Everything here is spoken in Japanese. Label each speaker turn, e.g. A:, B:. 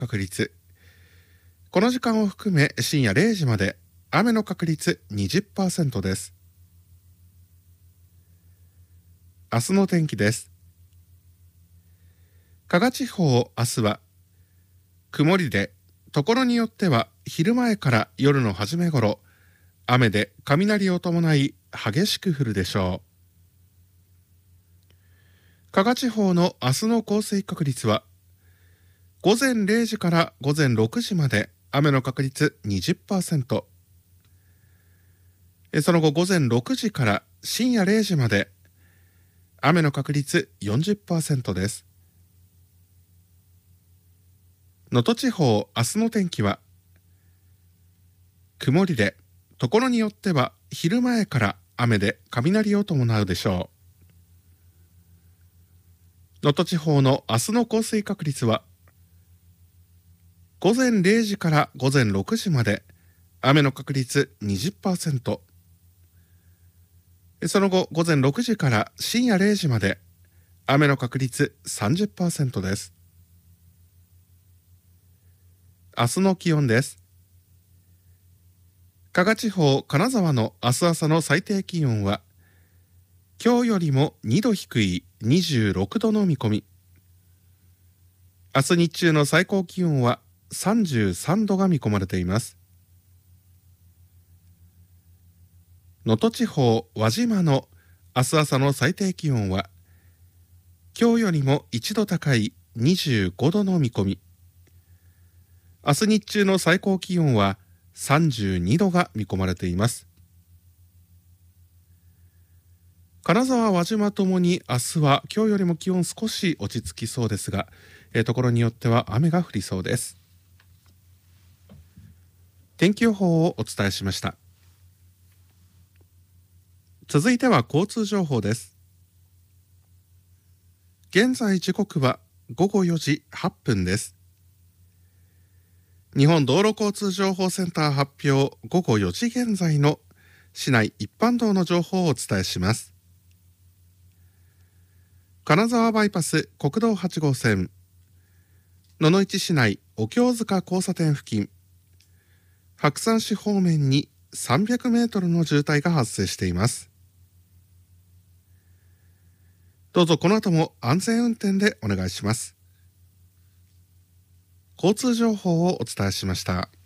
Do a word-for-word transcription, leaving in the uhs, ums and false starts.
A: 確率。この時間を含め深夜れいじまで雨の確率 にじゅっパーセント です。明日の天気です。加賀地方、明日は曇りで、ところによっては昼前から夜の初め頃、雨で雷を伴い激しく降るでしょう。加賀地方の明日の降水確率は、午前れいじから午前ろくじまで雨の確率 にじゅっパーセント。その後午前ろくじから深夜れいじまで雨の確率 よんじゅっパーセント です。能登地方、明日の天気は曇りで、ところによっては昼前から雨で雷を伴うでしょう。能登地方の明日の降水確率は、午前れいじから午前ろくじまで雨の確率 にじゅっパーセント。その後午前ろくじから深夜れいじまで雨の確率 さんじゅっパーセント です。明日の気温です。加賀地方、金沢の明日朝の最低気温は今日よりもにど低いにじゅうろくどの見込み。明日日中の最高気温はさんじゅうさんどが見込まれています。能登地方、輪島の明日朝の最低気温は今日よりもいちど高いにじゅうごどの見込み。明日日中の最高気温はさんじゅうにどが見込まれています。金沢、輪島ともに明日は今日よりも気温少し落ち着きそうですが、えー、ところによっては雨が降りそうです。天気予報をお伝えしました。続いては交通情報です。現在時刻はごごよじはっぷんです。日本道路交通情報センター発表、ごごよじ現在の市内一般道の情報をお伝えします。金沢バイパス国道はちごうせん、野々市市内お経塚交差点付近、白山市方面にさんびゃくメートルの渋滞が発生しています。どうぞこの後も安全運転でお願いします。交通情報をお伝えしました。